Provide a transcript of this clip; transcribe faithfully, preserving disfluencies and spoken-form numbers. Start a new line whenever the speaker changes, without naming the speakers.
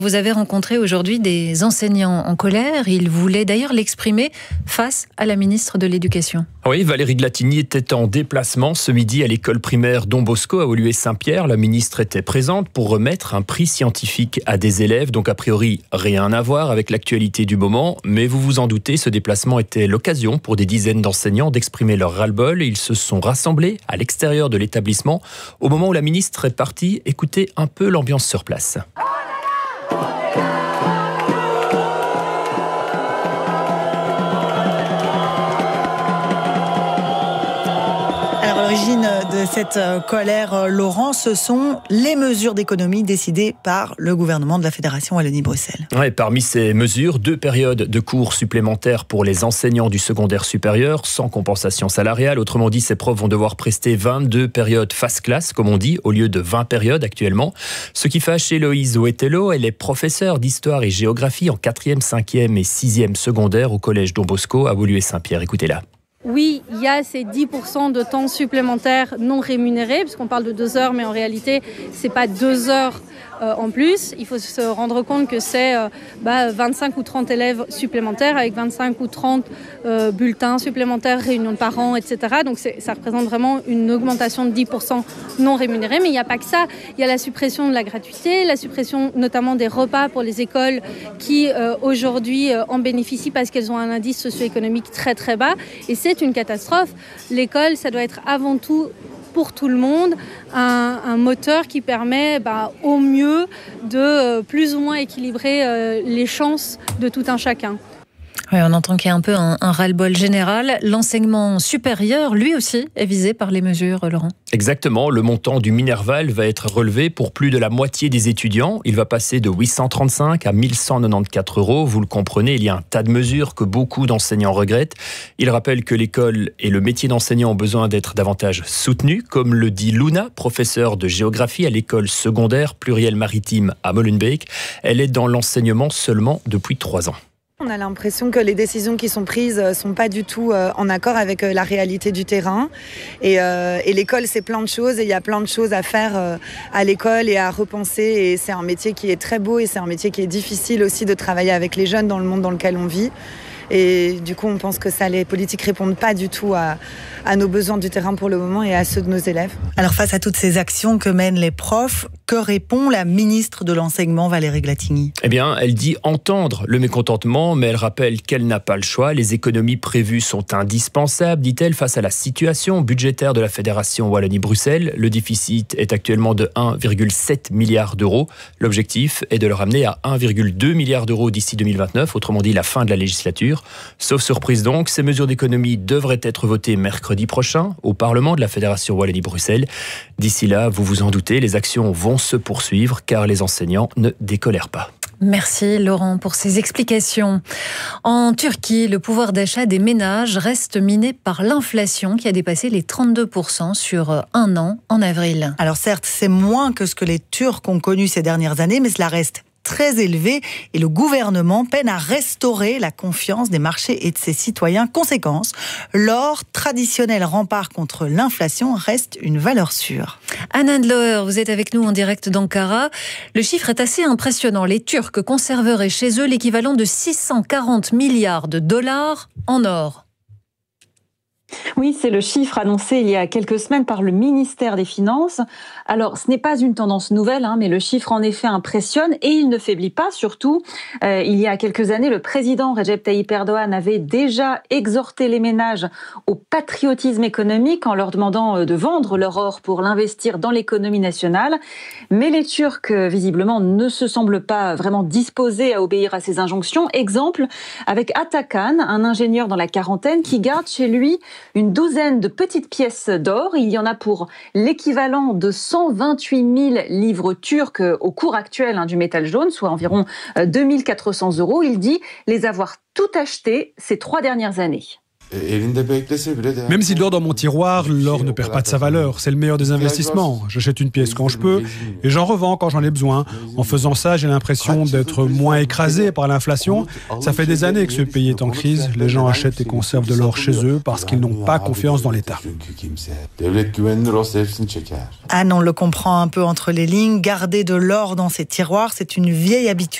Vous avez rencontré aujourd'hui des enseignants en colère. Ils voulaient d'ailleurs l'exprimer face à la ministre de l'Éducation.
Oui, Valérie Glatini était en déplacement ce midi à l'école primaire Don Bosco à Woluwe-Saint-Pierre. La ministre était présente pour remettre un prix scientifique à des élèves. Donc a priori, rien à voir avec l'actualité du moment. Mais vous vous en doutez, ce déplacement était l'occasion pour des dizaines d'enseignants d'exprimer leur ras-le-bol. Ils se sont rassemblés à l'extérieur de l'établissement. Au moment où la ministre est partie, écoutez un peu l'ambiance sur place.
L'origine de cette colère, Laurent, ce sont les mesures d'économie décidées par le gouvernement de la Fédération Wallonie-Bruxelles.
Ouais, parmi ces mesures, deux périodes de cours supplémentaires pour les enseignants du secondaire supérieur sans compensation salariale. Autrement dit, ces profs vont devoir prester vingt-deux périodes face classe, comme on dit, au lieu de vingt périodes actuellement. Ce qui fâche Héloïse Ouetello, elle est professeure d'histoire et géographie en quatrième, cinquième et sixième secondaire au collège Don Bosco à Woluwe-Saint-Pierre. Écoutez-la.
Oui, il y a ces dix pour cent de temps supplémentaires non rémunérés, puisqu'on parle de deux heures, mais en réalité, ce n'est pas deux heures euh, en plus. Il faut se rendre compte que c'est euh, bah, vingt-cinq ou trente élèves supplémentaires, avec vingt-cinq ou trente euh, bulletins supplémentaires, réunions de parents, et cetera. Donc ça représente vraiment une augmentation de dix pour cent non rémunérés. Mais il n'y a pas que ça. Il y a la suppression de la gratuité, la suppression notamment des repas pour les écoles qui euh, aujourd'hui euh, en bénéficient parce qu'elles ont un indice socio-économique très très bas. Et c'est C'est une catastrophe. L'école, ça doit être avant tout pour tout le monde un, un moteur qui permet bah, au mieux de euh, plus ou moins équilibrer euh, les chances de tout un chacun.
Oui, on entend qu'il y a un peu un, un ras-le-bol général. L'enseignement supérieur, lui aussi, est visé par les mesures, Laurent.
Exactement. Le montant du Minerval va être relevé pour plus de la moitié des étudiants. Il va passer de huit cent trente-cinq à mille cent quatre-vingt-quatorze euros. Vous le comprenez, il y a un tas de mesures que beaucoup d'enseignants regrettent. Il rappelle que l'école et le métier d'enseignant ont besoin d'être davantage soutenus, comme le dit Luna, professeure de géographie à l'école secondaire plurielle maritime à Molenbeek. Elle est dans l'enseignement seulement depuis trois ans.
On a l'impression que les décisions qui sont prises ne sont pas du tout en accord avec la réalité du terrain. Et, euh, et l'école, c'est plein de choses et il y a plein de choses à faire à l'école et à repenser. Et c'est un métier qui est très beau et c'est un métier qui est difficile aussi de travailler avec les jeunes dans le monde dans lequel on vit. Et du coup, on pense que ça, les politiques répondent pas du tout à, à nos besoins du terrain pour le moment et à ceux de nos élèves.
Alors, face à toutes ces actions que mènent les profs, que répond la ministre de l'Enseignement, Valérie Glatini ?
Eh bien, elle dit entendre le mécontentement, mais elle rappelle qu'elle n'a pas le choix. Les économies prévues sont indispensables, dit-elle, face à la situation budgétaire de la Fédération Wallonie-Bruxelles. Le déficit est actuellement de un virgule sept milliard d'euros. L'objectif est de le ramener à un virgule deux milliard d'euros d'ici deux mille vingt-neuf, autrement dit la fin de la législature. Sauf surprise donc, ces mesures d'économie devraient être votées mercredi prochain au Parlement de la Fédération Wallonie-Bruxelles. D'ici là, vous vous en doutez, les actions vont se poursuivre car les enseignants ne décolèrent pas.
Merci Laurent pour ces explications. En Turquie, le pouvoir d'achat des ménages reste miné par l'inflation qui a dépassé les trente-deux pour cent sur un an en avril.
Alors certes, c'est moins que ce que les Turcs ont connu ces dernières années, mais cela reste très élevé et le gouvernement peine à restaurer la confiance des marchés et de ses citoyens. Conséquence, l'or, traditionnel rempart contre l'inflation, reste une valeur sûre.
Anna Ndloer, vous êtes avec nous en direct d'Ankara. Le chiffre est assez impressionnant. Les Turcs conserveraient chez eux l'équivalent de six cent quarante milliards de dollars en or.
Oui, c'est le chiffre annoncé il y a quelques semaines par le ministère des Finances. Alors, ce n'est pas une tendance nouvelle, hein, mais le chiffre en effet impressionne et il ne faiblit pas. Surtout, euh, il y a quelques années, le président Recep Tayyip Erdogan avait déjà exhorté les ménages au patriotisme économique en leur demandant de vendre leur or pour l'investir dans l'économie nationale. Mais les Turcs, visiblement, ne se semblent pas vraiment disposés à obéir à ces injonctions. Exemple avec Atakan, un ingénieur dans la quarantaine qui garde chez lui une douzaine de petites pièces d'or. Il y en a pour l'équivalent de cent vingt-huit mille livres turcs au cours actuel hein, du métal jaune, soit environ deux mille quatre cents euros. Il dit les avoir tout acheté ces trois dernières années.
Même s'il dort dans mon tiroir, l'or ne perd pas de sa valeur. C'est le meilleur des investissements. J'achète une pièce quand je peux et j'en revends quand j'en ai besoin. En faisant ça, j'ai l'impression d'être moins écrasé par l'inflation. Ça fait des années que ce pays est en crise. Les gens achètent et conservent de l'or chez eux parce qu'ils n'ont pas confiance dans l'État.
Anne, on le comprend un peu entre les lignes. Garder de l'or dans ses tiroirs, c'est une vieille habitude